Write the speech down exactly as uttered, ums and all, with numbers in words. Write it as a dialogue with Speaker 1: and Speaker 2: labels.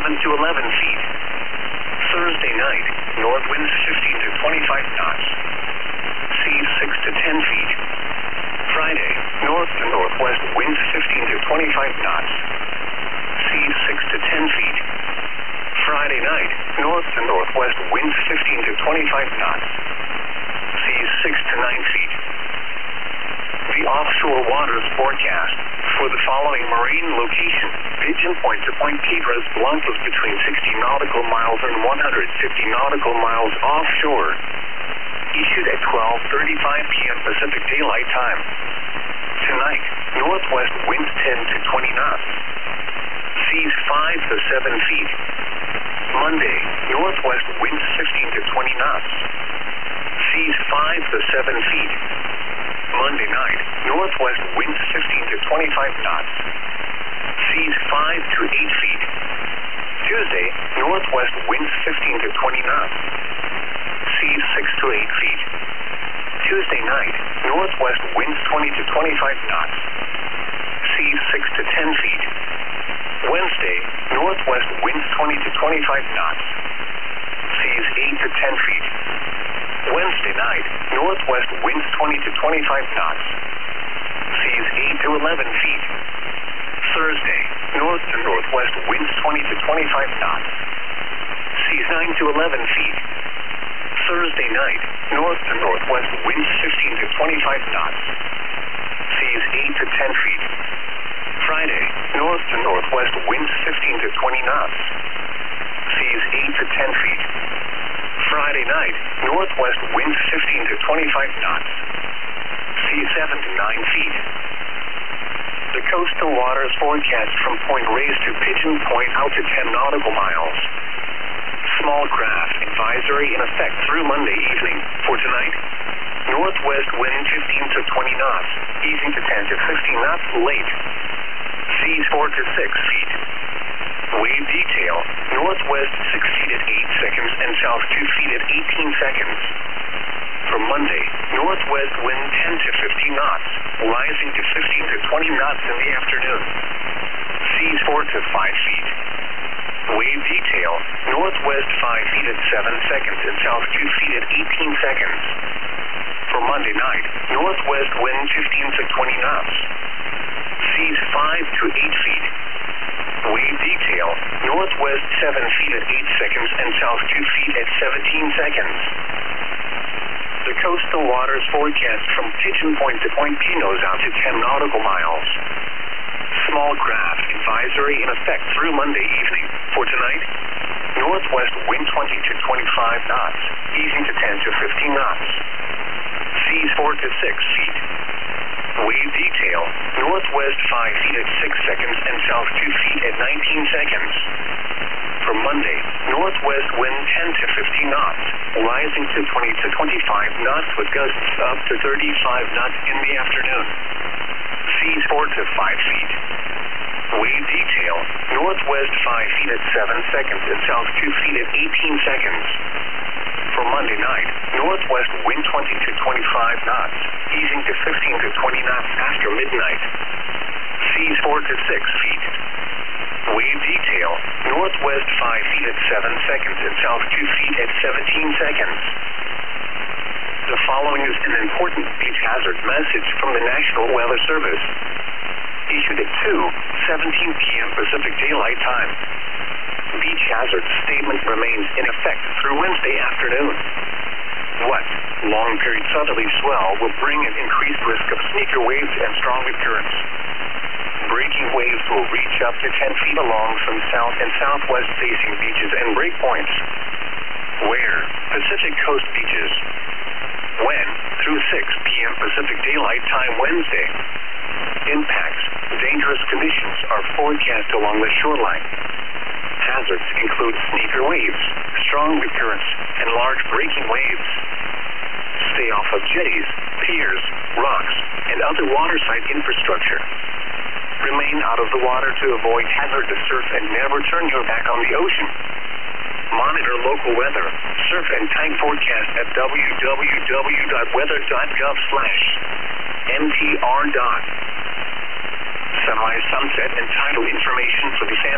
Speaker 1: seven to eleven feet. Thursday night, north winds fifteen to twenty-five knots. Seas six to ten feet. Friday, north to northwest winds fifteen to twenty-five knots. Seas six to ten feet. Friday night, north to northwest winds fifteen to twenty-five knots. Seas six to nine feet. The offshore waters forecast for the following marine location: Pigeon Point to Point Piedras Blancas between sixty nautical miles and one hundred fifty nautical miles offshore. Issued at twelve thirty-five p m Pacific Daylight Time. Tonight, northwest winds ten to twenty knots. Seas five to seven feet. Monday, northwest winds fifteen to twenty knots. Seas five to seven feet. Monday night, northwest winds fifteen to twenty-five knots. Seas five to eight feet. Tuesday, northwest winds fifteen to twenty knots. Seas six to eight feet. Tuesday night, northwest winds twenty to twenty-five knots. Seas six to ten feet. Wednesday, northwest winds twenty to twenty-five knots. Seas eight to ten feet. Wednesday night, northwest winds twenty to twenty-five knots. Seas eight to eleven feet. Thursday, north to northwest winds twenty to twenty-five knots. Seas nine to eleven feet. Thursday night, north to northwest winds fifteen to twenty-five knots. Seas eight to ten feet. Friday, north to northwest winds fifteen to twenty knots. Seas eight to ten feet. Friday night, northwest winds fifteen to twenty-five knots. Seas seven to nine feet. The coastal waters forecast from Point Reyes to Pigeon Point out to ten nautical miles. Small craft advisory in effect through Monday evening. For tonight, northwest wind fifteen to twenty knots, easing to ten to fifteen knots late. Seas four to six feet. Wave detail, northwest six feet at eight seconds and south two feet at eighteen seconds. For Monday, northwest wind ten to fifteen knots, rising to fifteen to twenty knots in the afternoon. Seas four to five feet. Wave detail, northwest five feet at seven seconds and south two feet at eighteen seconds. For Monday night, northwest wind fifteen to twenty knots. Seas five to eight feet. Wave detail, northwest seven feet at eight seconds and south two feet at seventeen seconds. The coastal waters forecast from Pigeon Point to Point Pinos out to ten nautical miles. Small craft advisory in effect through Monday evening. For tonight, northwest wind twenty to twenty-five knots, easing to ten to fifteen knots. Seas four to six feet. Wave detail, northwest five feet at six seconds and south two feet at nineteen seconds. For Monday, northwest wind ten to fifteen knots, rising to twenty to twenty-five knots with gusts up to thirty-five knots in the afternoon. Seas four to five feet. Wave detail, northwest five feet at seven seconds and south two feet at eighteen seconds. For Monday night, northwest wind twenty to twenty-five knots, easing to fifteen to twenty knots after midnight. Seas four to six feet. Wave detail, northwest five feet at seven seconds and south two feet at seventeen seconds. The following is an important beach hazard message from the National Weather Service. Issued at two seventeen p m Pacific Daylight Time. Beach hazard statement remains in effect through Wednesday afternoon. What? Long period southerly swell will bring an increased risk of sneaker waves and stronger currents. Breaking waves will reach up to ten feet along some south and southwest facing beaches and breakpoints. Where? Pacific Coast beaches. When? Through six p m Pacific Daylight Time Wednesday. Impacts. Dangerous conditions are forecast along the shoreline. Hazards include sneaker waves, strong currents, and large breaking waves. Stay off of jetties, piers, rocks, and other waterside infrastructure. Remain out of the water to avoid hazardous surf and never turn your back on the ocean. Monitor local weather, surf and tide forecast at w w w dot weather dot gov slash m t r. Sunrise, sunset, and tidal information for the San